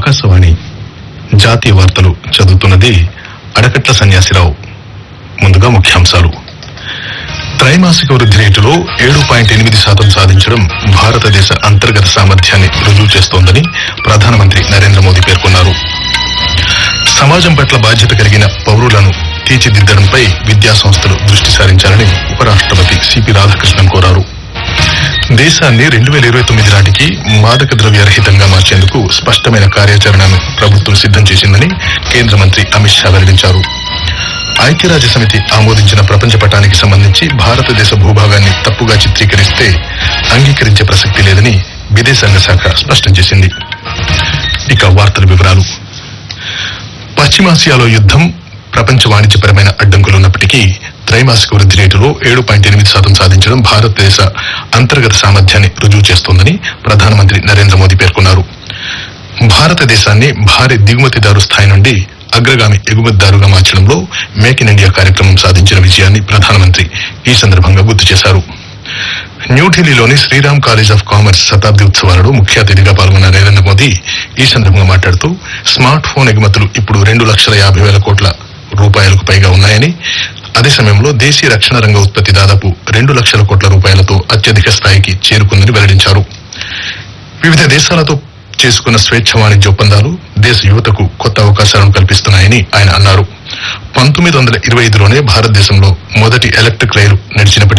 ఆకాశవాణి జాతీయ వార్తలు చదువుతున్నది అడకట్ల సన్యాసిరావు. ముందుగా ముఖ్యాంశాలు. త్రైమాసిక వృద్ధి రేటులో 7.8% సాధించడం భారతదేశ అంతర్గత సామర్థ్యాన్ని రుజువు చేస్తోందని ప్రధానమంత్రి నరేంద్ర మోదీ పేర్కొన్నారు. సమాజం పట్ల బాధ్యత కలిగిన పౌరులను తీర్చిదిద్దడంపై విద్యా సంస్థలు దృష్టి సారించాలని ఉపరాష్ట్రపతి సిపి రాధాకృష్ణన్ కోరారు. దేశాన్ని 2029 నాటికి మాదక ద్రవ్య రహితంగా మార్చేందుకు స్పష్టమైన కార్యాచరణను ప్రభుత్వం సిద్దం చేసిందని కేంద్ర మంత్రి అమిత్ షా వెల్లడించారు. ఐక్యరాజ్య సమితి ఆమోదించిన ప్రపంచ పటానికి సంబంధించి భారతదేశ భూభాగాన్ని తప్పుగా చిత్రీకరిస్తే అంగీకరించే ప్రసక్తి లేదని విదేశాంగ శాఖ స్పష్టం చేసింది. ఇక వార్తల వివరాలు. పశ్చిమాసియాలో యుద్దం, ప్రపంచ వాణిజ్యపరమైన అడ్డంకులున్నప్పటికీ త్రైమాసిక వృద్ధి రేటులో 7.8% సాధించడం భారతదేశ అంతర్గత సామర్థ్యాన్ని రుజువు చేస్తోందని ప్రధానమంత్రి నరేంద్ర మోదీ పేర్కొన్నారు. భారతదేశాన్ని భారీ దిగుమతిదారు స్థాయి నుండి అగ్రగామి ఎగుమతిదారుగా మార్చడంలో మేక్ ఇన్ ఇండియా కార్యక్రమం సాధించిన విజయాన్ని ప్రధానమంత్రి ఈ సందర్భంగా గుర్తు చేశారు. న్యూఢిల్లీలోని శ్రీరామ్ కాలేజ్ ఆఫ్ కామర్స్ శతాబ్ది ఉత్సవాలలో ముఖ్య అతిథిగా పాల్గొన్న నరేంద్ర మోదీ ఈ సందర్భంగా మాట్లాడుతూ స్మార్ట్ ఫోన్ ఎగుమతులు ఇప్పుడు 2,50,000 కోట్ల రూపాయలకు పైగా ఉన్నాయని, అదే సమయంలో దేశీయ రక్షణ రంగ ఉత్పత్తి దాదాపు 2 లక్షల కోట్ల రూపాయలతో అత్యధిక స్థాయికి చేరుకుందని వెల్లడించారు. వివిధ దేశాలతో చేసుకున్న స్వేచ్ఛ వాణిజ్య ఒప్పందాలు దేశ యువతకు కొత్త అవకాశాలను కల్పిస్తున్నాయని ఆయన అన్నారు. 1925లోనే భారతదేశంలో మొదటి ఎలక్ట్రిక్ రైలు నడిచినప్పటికీ